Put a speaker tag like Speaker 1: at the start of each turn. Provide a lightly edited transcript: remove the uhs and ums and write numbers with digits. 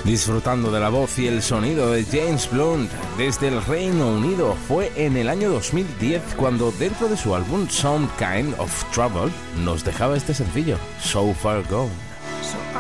Speaker 1: Disfrutando de la voz y el sonido de James Blunt desde el Reino Unido. Fue en el año 2010 cuando dentro de su álbum Some Kind of Trouble nos dejaba este sencillo, So Far Gone.